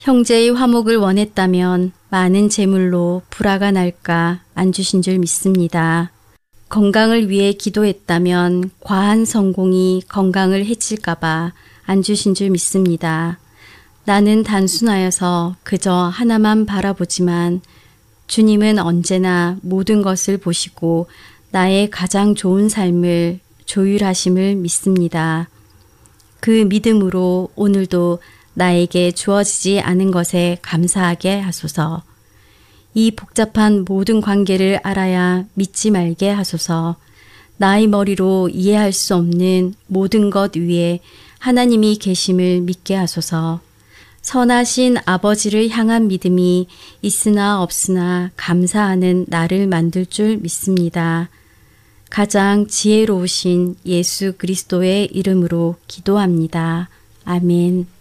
형제의 화목을 원했다면 많은 재물로 불화가 날까 안 주신 줄 믿습니다. 건강을 위해 기도했다면 과한 성공이 건강을 해칠까봐 안 주신 줄 믿습니다. 나는 단순하여서 그저 하나만 바라보지만 주님은 언제나 모든 것을 보시고 나의 가장 좋은 삶을 조율하심을 믿습니다. 그 믿음으로 오늘도 나에게 주어지지 않은 것에 감사하게 하소서. 이 복잡한 모든 관계를 알아야 믿지 말게 하소서. 나의 머리로 이해할 수 없는 모든 것 위에 하나님이 계심을 믿게 하소서. 선하신 아버지를 향한 믿음이 있으나 없으나 감사하는 나를 만들 줄 믿습니다. 가장 지혜로우신 예수 그리스도의 이름으로 기도합니다. 아멘.